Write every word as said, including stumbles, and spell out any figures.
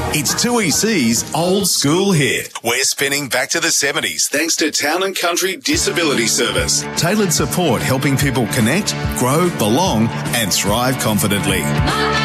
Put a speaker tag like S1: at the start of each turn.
S1: It's two E C's Old School Hit. We're spinning back to the seventies thanks to Town and Country Disability Service. Tailored support helping people connect, grow, belong and thrive confidently.